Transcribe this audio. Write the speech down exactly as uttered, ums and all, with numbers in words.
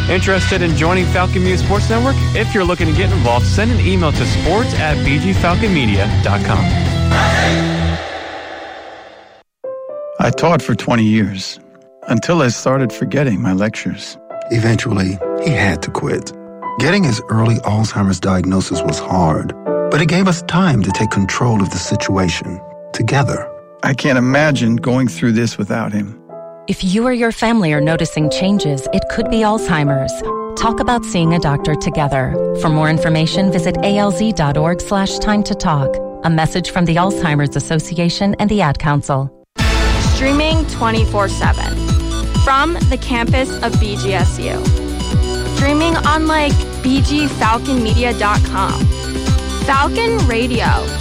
Interested in joining Falcon Media Sports Network? If you're looking to get involved, send an email to sports at b g falcon media dot com. I taught for twenty years, until I started forgetting my lectures. Eventually, he had to quit. Getting his early Alzheimer's diagnosis was hard, but it gave us time to take control of the situation together. I can't imagine going through this without him. If you or your family are noticing changes, it could be Alzheimer's. Talk about seeing a doctor together. For more information, visit alz.org slash time to talk. A message from the Alzheimer's Association and the Ad Council. Streaming twenty-four seven from the campus of B G S U. Streaming on like b g falcon media dot com. Falcon Radio.